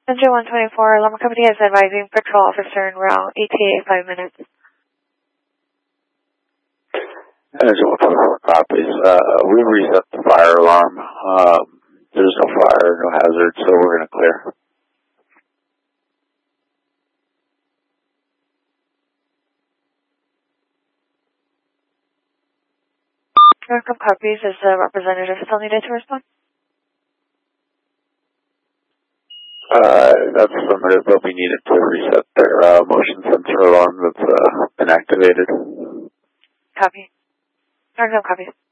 Engine 124, Loma Company is advising patrol officer en route, ETA 5 minutes. Engine 124 copies. We've reset the fire alarm. There's no fire, no hazard, so we're going to clear. Norcom copies. Is the representative still needed to respond? That's affirmative. They'll be needed to reset their motion sensor alarm that's been activated. Copy. Norcom copies.